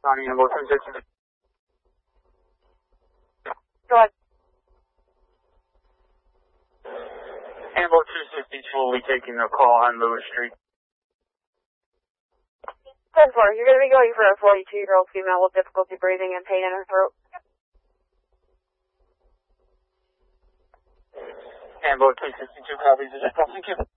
Ronnie, Ambo 262. Go ahead. Ambo 262 will be taking the call on Lewis Street. 10-4, you're going to be going for a 42-year-old female with difficulty breathing and pain in her throat. Ambo 262 copies. Thank you.